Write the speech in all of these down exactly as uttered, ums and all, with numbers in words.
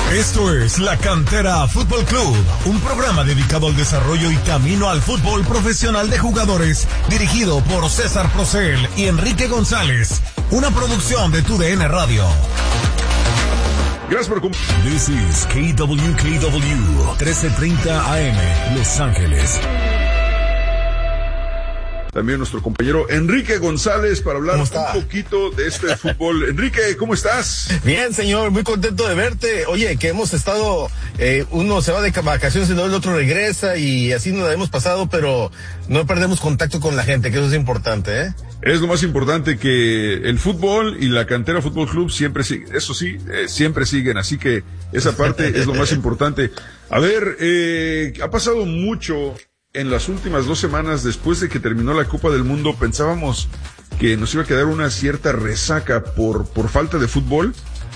Esto es La Cantera Fútbol Club, un programa dedicado al desarrollo y camino al fútbol profesional de jugadores, dirigido por César Procel y Enrique González, una producción de Tu D N Radio. Gracias por cumplir. This is K W K W, trece treinta A M, Los Ángeles. También nuestro compañero Enrique González para hablar un poquito de este fútbol. Enrique, ¿cómo estás? Bien, señor, muy contento de verte. Oye, que hemos estado, eh, uno se va de vacaciones y luego el otro regresa y así nos la hemos pasado, pero no perdemos contacto con la gente, que eso es importante, ¿eh? Es lo más importante, que el fútbol y la Cantera Fútbol Club siempre siguen, eso sí, eh, siempre siguen, así que esa parte es lo más importante. A ver, eh, ha pasado mucho en las últimas dos semanas después de que terminó la Copa del Mundo. Pensábamos que nos iba a quedar una cierta resaca por, por falta de fútbol,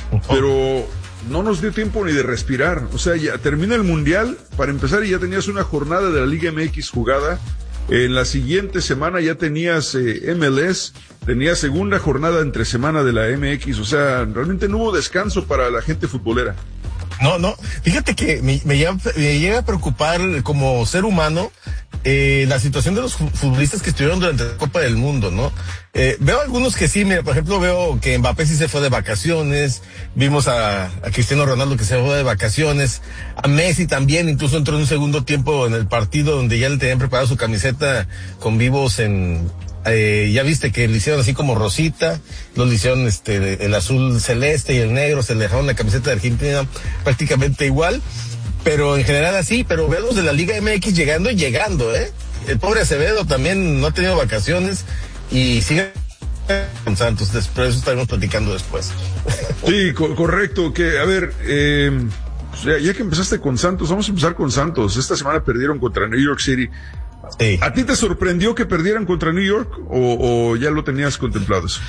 pero no nos dio tiempo ni de respirar. O sea, ya termina el Mundial, para empezar, y ya tenías una jornada de la Liga M X jugada. En la siguiente semana ya tenías eh, M L S, tenías segunda jornada entre semana de la M X, o sea, realmente no hubo descanso para la gente futbolera. No, no, fíjate que me, me, llega, me llega a preocupar como ser humano eh, la situación de los futbolistas que estuvieron durante la Copa del Mundo, ¿no? Eh, veo algunos que sí, mira, por ejemplo, veo que Mbappé sí se fue de vacaciones, vimos a, a Cristiano Ronaldo que se fue de vacaciones, a Messi también, incluso entró en un segundo tiempo en el partido donde ya le tenían preparado su camiseta con vivos en... Eh, ya viste que le hicieron así como rosita, lo le hicieron este, el azul celeste y el negro, se le dejaron la camiseta de Argentina prácticamente igual, pero en general así. Pero veo los de la Liga M X llegando y llegando, eh. El pobre Acevedo también no ha tenido vacaciones y sigue con Santos, pero eso estaremos platicando después. Sí, co- correcto, que a ver, eh, ya, ya que empezaste con Santos, vamos a empezar con Santos. Esta semana perdieron contra New York City. Sí. ¿A ti te sorprendió que perdieran contra New York o, o ya lo tenías contemplado eso?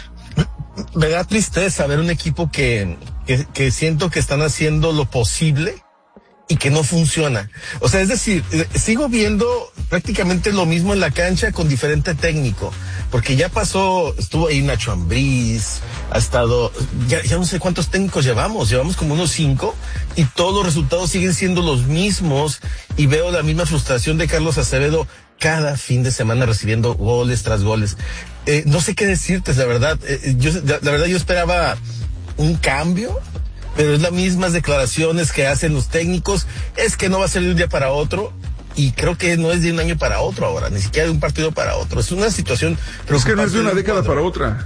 Me da tristeza ver un equipo que, que, que siento que están haciendo lo posible y que no funciona. O sea, es decir, sigo viendo prácticamente lo mismo en la cancha con diferente técnico, porque ya pasó, estuvo ahí Nacho Ambriz, ha estado, ya, ya no sé cuántos técnicos llevamos, llevamos como unos cinco, y todos los resultados siguen siendo los mismos, y veo la misma frustración de Carlos Acevedo cada fin de semana recibiendo goles tras goles. Eh, no sé qué decirte, la verdad. Eh, yo, la, la verdad yo esperaba un cambio, pero es las mismas declaraciones que hacen los técnicos, es que no va a ser de un día para otro, y creo que no es de un año para otro ahora, ni siquiera de un partido para otro. Es una situación... Es que no es de una década para otra.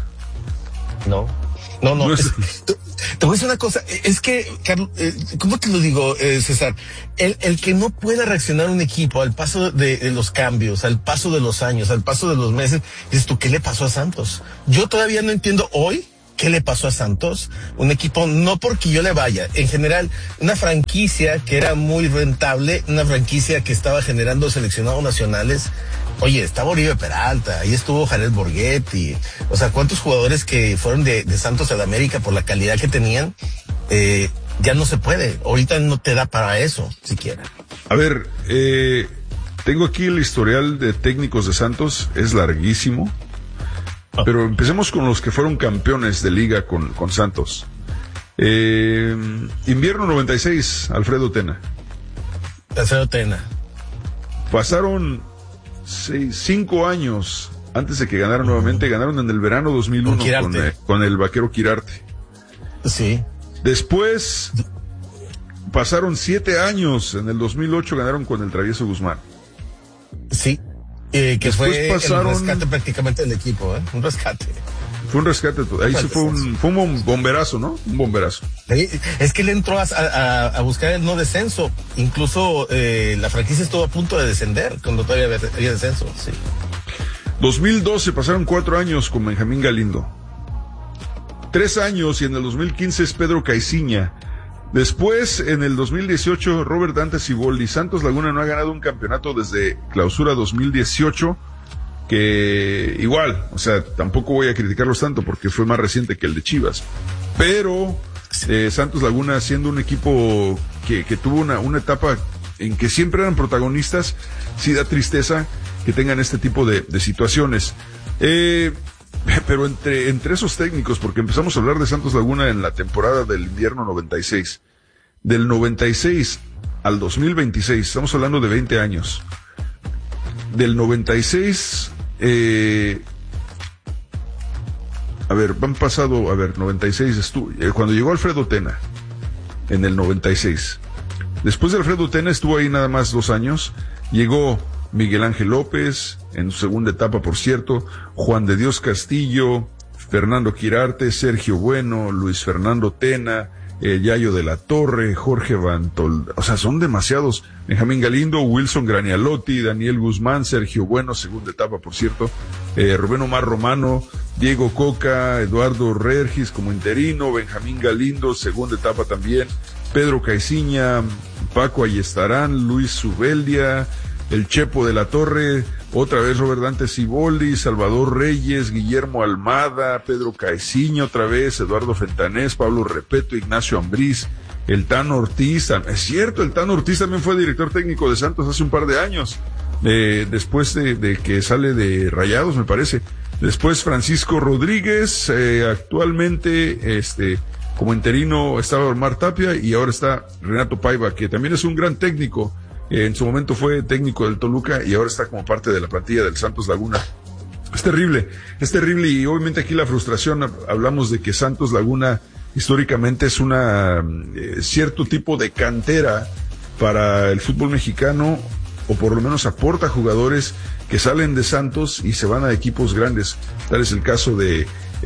No, no, no. no es, te, te voy a decir una cosa, es que, Carlos, eh, ¿cómo te lo digo, eh, César? El, el que no pueda reaccionar un equipo al paso de, de los cambios, al paso de los años, al paso de los meses, dices tú, ¿qué le pasó a Santos? Yo todavía no entiendo hoy qué le pasó a Santos, un equipo, no porque yo le vaya, en general, una franquicia que era muy rentable, una franquicia que estaba generando seleccionados nacionales. Oye, estaba Oribe Peralta, ahí estuvo Jared Borghetti, o sea, cuántos jugadores que fueron de, de Santos a la América por la calidad que tenían, eh, ya no se puede, ahorita no te da para eso, siquiera. A ver, eh, tengo aquí el historial de técnicos de Santos, es larguísimo. Pero empecemos con los que fueron campeones de liga con, con Santos. Eh, invierno noventa y seis, Alfredo Tena. Alfredo Tena. Pasaron seis, cinco años antes de que ganaran uh-huh. nuevamente. Ganaron en el verano dos mil uno con, con, eh, con el vaquero Quirarte. Sí. Después pasaron siete años. En el dos mil ocho ganaron con el Travieso Guzmán. Sí. Eh, que Después fue pasaron... el rescate prácticamente del equipo, ¿eh? Un rescate. Fue un rescate, ahí se fue un, fue un bomberazo, ¿no? Un bomberazo. Es que él entró a, a, a buscar el no descenso, incluso eh, la franquicia estuvo a punto de descender cuando todavía había, había descenso, sí. dos mil doce pasaron cuatro años con Benjamín Galindo. Tres años y en el dos mil quince es Pedro Caiciña. Después, en el dos mil dieciocho, Robert Dante Siboldi. Santos Laguna no ha ganado un campeonato desde Clausura dos mil dieciocho, que igual, o sea, tampoco voy a criticarlos tanto porque fue más reciente que el de Chivas. Pero eh, Santos Laguna, siendo un equipo que, que tuvo una, una etapa en que siempre eran protagonistas, sí da tristeza que tengan este tipo de, de situaciones. Eh... Pero entre, entre esos técnicos, porque empezamos a hablar de Santos Laguna en la temporada del invierno noventa y seis, Del noventa y seis al dos mil veintiséis, estamos hablando de veinte años. Del noventa y seis, eh, a ver, han pasado, a ver, noventa y seis, estuvo, eh, cuando llegó Alfredo Tena, en el noventa y seis. Después de Alfredo Tena estuvo ahí nada más dos años. Llegó Miguel Ángel López, en su segunda etapa, por cierto, Juan de Dios Castillo, Fernando Quirarte, Sergio Bueno, Luis Fernando Tena, eh, Yayo de la Torre, Jorge Vantol, o sea, son demasiados. Benjamín Galindo, Wilson Granialotti, Daniel Guzmán, Sergio Bueno, segunda etapa, por cierto, eh, Rubén Omar Romano, Diego Coca, Eduardo Regis como interino, Benjamín Galindo, segunda etapa también, Pedro Caiciña, Paco Ayestarán, Luis Zubeldia, el Chepo de la Torre, otra vez Robert Dante Siboldi, Salvador Reyes, Guillermo Almada, Pedro Caiciña otra vez, Eduardo Fentanés, Pablo Repeto, Ignacio Ambriz, el Tano Ortiz. Es cierto, el Tano Ortiz también fue director técnico de Santos hace un par de años, eh, después de, de que sale de Rayados, me parece. Después Francisco Rodríguez, eh, actualmente, este, como interino estaba Omar Tapia y ahora está Renato Paiva, que también es un gran técnico. En su momento fue técnico del Toluca y ahora está como parte de la plantilla del Santos Laguna. Es terrible, es terrible y obviamente aquí la frustración, hablamos de que Santos Laguna históricamente es una eh, cierto tipo de cantera para el fútbol mexicano, o por lo menos aporta jugadores que salen de Santos y se van a equipos grandes. Tal es el caso de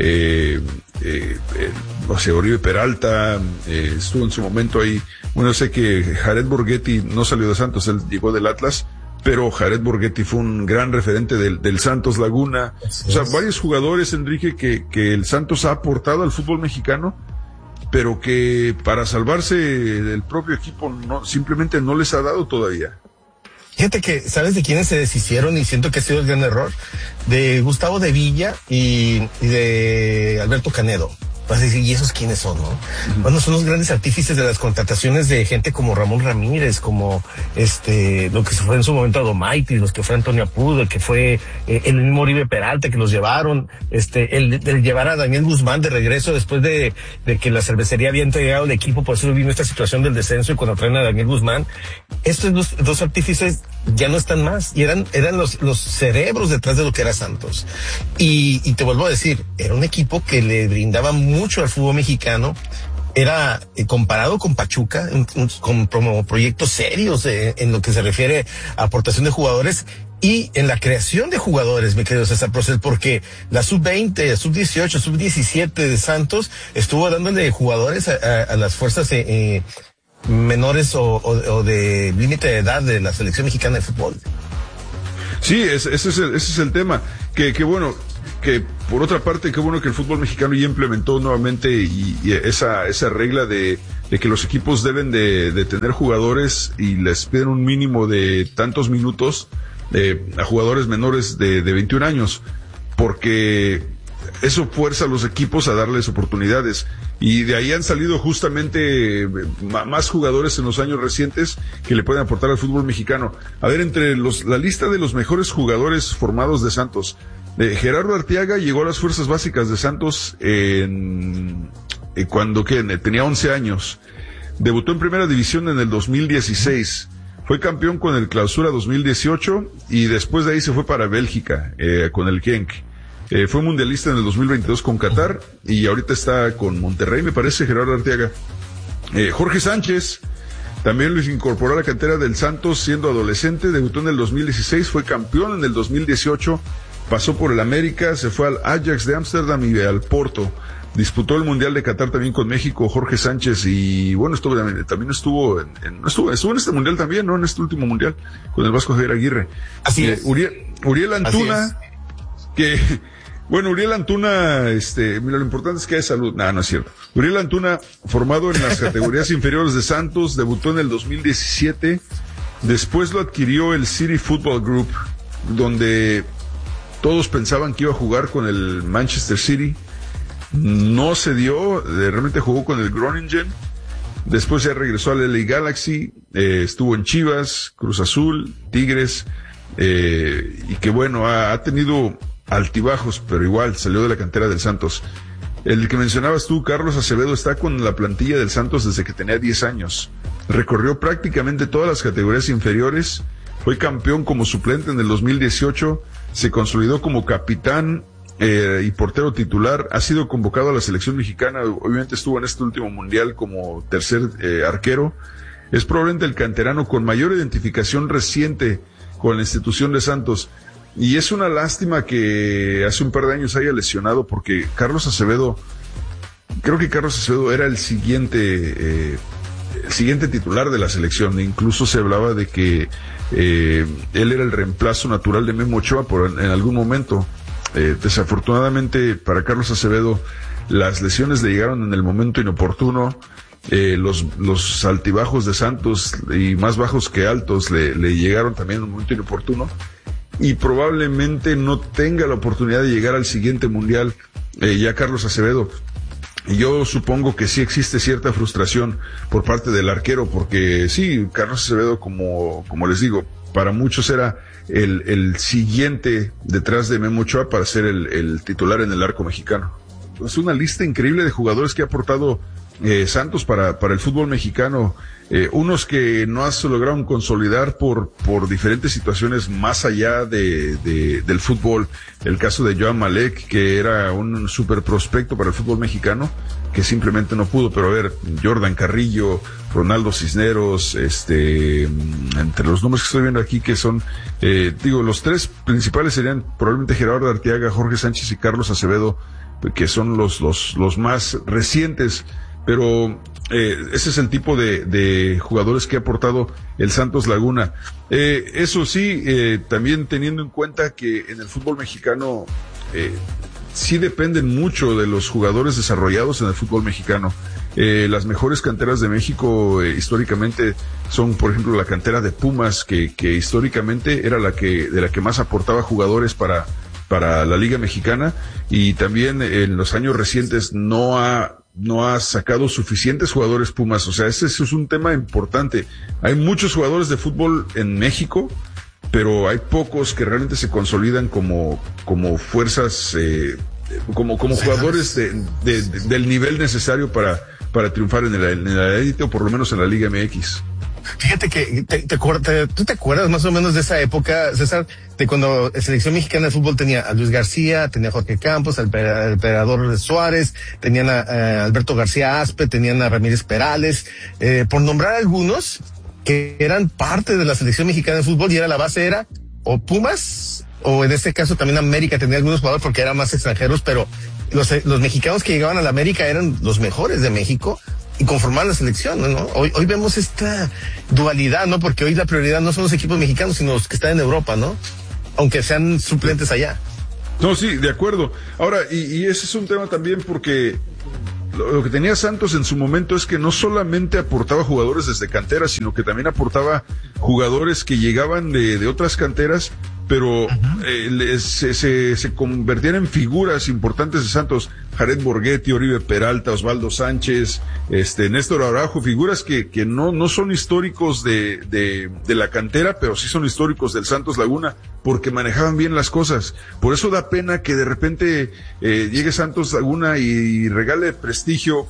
eh, eh, eh, no sé, Oribe Peralta, eh, estuvo en su momento ahí. Bueno, sé que Jared Borghetti no salió de Santos, él llegó del Atlas, pero Jared Borghetti fue un gran referente del, del Santos Laguna. Así o sea, es. Varios jugadores, Enrique, que, que el Santos ha aportado al fútbol mexicano, pero que para salvarse del propio equipo no, simplemente no les ha dado todavía. Fíjate que, ¿sabes de quiénes se deshicieron? Y siento que ha sido el gran error. De Gustavo de Villa y, y de Alberto Canedo. Vas a decir, ¿y esos quiénes son, no? Uh-huh. Bueno, son los grandes artífices de las contrataciones de gente como Ramón Ramírez, como este, lo que se fue en su momento a Domaiti, los que fue Antonio Apudo, el que fue eh, el mismo Oribe Peralta, que los llevaron, este, el, el llevar a Daniel Guzmán de regreso después de, de que la cervecería había entregado el equipo, por eso vino esta situación del descenso y cuando traen a Daniel Guzmán, estos dos, dos artífices ya no están más y eran, eran los, los cerebros detrás de lo que era Santos. Y, y te vuelvo a decir, era un equipo que le brindaba mucho al fútbol mexicano, era eh, comparado con Pachuca, en, en, con como proyectos serios eh, en lo que se refiere a aportación de jugadores y en la creación de jugadores, mi querido César Procel, porque la sub veinte, sub dieciocho, sub diecisiete de Santos estuvo dándole jugadores a, a, a las fuerzas eh, eh, menores o, o, o de límite de edad de la selección mexicana de fútbol. Sí, ese, ese, es, el, ese es el tema, que, que bueno, que por otra parte, qué bueno que el fútbol mexicano ya implementó nuevamente y, y esa, esa regla de, de que los equipos deben de, de tener jugadores y les piden un mínimo de tantos minutos de, a jugadores menores de, de veintiún años, porque eso fuerza a los equipos a darles oportunidades. Y de ahí han salido justamente más jugadores en los años recientes que le pueden aportar al fútbol mexicano. A ver, entre los, la lista de los mejores jugadores formados de Santos, eh, Gerardo Arteaga llegó a las fuerzas básicas de Santos en, en cuando ¿qué? tenía once años. Debutó en primera división en el dos mil dieciséis. Fue campeón con el Clausura dos mil dieciocho y después de ahí se fue para Bélgica, eh, con el Genk. Eh, fue mundialista en el dos mil veintidós con Qatar y ahorita está con Monterrey, me parece, Gerardo Arteaga. Eh, Jorge Sánchez también lo incorporó a la cantera del Santos siendo adolescente, debutó en el dos mil dieciséis, fue campeón en el dos mil dieciocho, pasó por el América, se fue al Ajax de Ámsterdam y al Porto. Disputó el Mundial de Qatar también con México, Jorge Sánchez, y bueno, estuvo, también estuvo en, en, estuvo, estuvo en este Mundial también, ¿no? En este último Mundial, con el Vasco Javier Aguirre. Así eh, es. Uriel, Uriel Antuna, que... Bueno, Uriel Antuna, este, mira, lo importante es que hay salud. No, no es cierto. Uriel Antuna, formado en las categorías inferiores de Santos, debutó en el dos mil diecisiete. Después lo adquirió el City Football Group, donde todos pensaban que iba a jugar con el Manchester City. No se dio, realmente jugó con el Groningen. Después ya regresó al L A Galaxy, eh, estuvo en Chivas, Cruz Azul, Tigres, eh, y que bueno, ha, ha tenido altibajos, pero igual salió de la cantera del Santos. El que mencionabas tú, Carlos Acevedo, está con la plantilla del Santos desde que tenía diez años. Recorrió prácticamente todas las categorías inferiores, fue campeón como suplente en el dos mil dieciocho, se consolidó como capitán eh, y portero titular, ha sido convocado a la selección mexicana, obviamente estuvo en este último mundial como tercer eh, arquero. Es probablemente el canterano con mayor identificación reciente con la institución de Santos. Y es una lástima que hace un par de años haya lesionado, porque Carlos Acevedo, creo que Carlos Acevedo era el siguiente, eh, el siguiente titular de la selección. Incluso se hablaba de que eh, él era el reemplazo natural de Memo Ochoa por, en, en algún momento. Eh, desafortunadamente para Carlos Acevedo, las lesiones le llegaron en el momento inoportuno. Eh, los, los altibajos de Santos, y más bajos que altos, le, le llegaron también en un momento inoportuno, y probablemente no tenga la oportunidad de llegar al siguiente mundial eh, ya Carlos Acevedo. Y yo supongo que sí existe cierta frustración por parte del arquero, porque sí, Carlos Acevedo, como, como les digo, para muchos era el, el siguiente detrás de Memo Ochoa para ser el, el titular en el arco mexicano. Es una lista increíble de jugadores que ha aportado Eh, Santos para, para el fútbol mexicano, eh, unos que no has logrado consolidar por, por diferentes situaciones más allá de, de, del fútbol. El caso de Joan Malek, que era un super prospecto para el fútbol mexicano, que simplemente no pudo. Pero a ver, Jordan Carrillo, Ronaldo Cisneros, este, entre los nombres que estoy viendo aquí, que son, eh, digo, los tres principales serían probablemente Gerardo Arteaga, Jorge Sánchez y Carlos Acevedo, que son los, los, los más recientes. Pero eh, ese es el tipo de, de jugadores que ha aportado el Santos Laguna. Eh, eso sí, eh, también teniendo en cuenta que en el fútbol mexicano eh, sí dependen mucho de los jugadores desarrollados en el fútbol mexicano. Eh, las mejores canteras de México eh, históricamente son, por ejemplo, la cantera de Pumas, que, que históricamente era la que de la que más aportaba jugadores para para la Liga Mexicana, y también en los años recientes no ha no ha sacado suficientes jugadores Pumas. O sea, ese, ese es un tema importante. Hay muchos jugadores de fútbol en México, pero hay pocos que realmente se consolidan como como fuerzas, eh, como como jugadores de, de, de, del nivel necesario para para triunfar en la, en la élite, o por lo menos en la Liga M X. Fíjate que te, te, te, tú te acuerdas más o menos de esa época, César, de cuando la selección mexicana de fútbol tenía a Luis García, tenía a Jorge Campos, al emperador Suárez, tenían a, a Alberto García Aspe, tenían a Ramírez Perales, eh, por nombrar algunos que eran parte de la selección mexicana de fútbol, y era la base era o Pumas, o en este caso también América tenía algunos jugadores porque eran más extranjeros, pero los, los mexicanos que llegaban a la América eran los mejores de México y conformar la selección, ¿no? Hoy, hoy vemos esta dualidad, ¿no? Porque hoy la prioridad no son los equipos mexicanos, sino los que están en Europa, ¿no? Aunque sean suplentes allá. No, sí, de acuerdo. Ahora, y, y ese es un tema también, porque lo, lo que tenía Santos en su momento es que no solamente aportaba jugadores desde canteras, sino que también aportaba jugadores que llegaban de, de otras canteras, pero eh, les, se, se, se convertían en figuras importantes de Santos. Jared Borghetti, Oribe Peralta, Osvaldo Sánchez, este, Néstor Araujo, figuras que, que no, no son históricos de, de, de la cantera, pero sí son históricos del Santos Laguna, porque manejaban bien las cosas. Por eso da pena que de repente eh, llegue Santos Laguna y regale prestigio